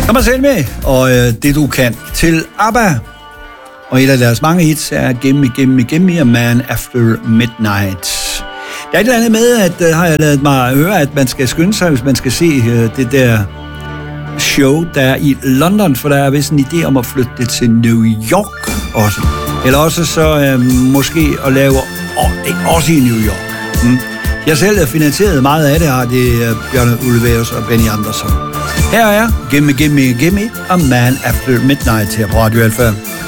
Kom og selv med, og det du kan til ABBA. Og et af deres mange hits er Gimme, Gimme, Gimme a Man After Midnight. Der er et eller andet med, at har jeg ladet mig høre, at man skal skynde sig, hvis man skal se det der show, der er i London, for der er vist en idé om at flytte det til New York også. Eller også så måske at lave det også i New York. Jeg selv har finansieret meget af det, har det Bjørn Ulvaeus og Benny Andersson. Her er Gimme, Gimme, Gimme a Man After Midnight her på Radio Alfa.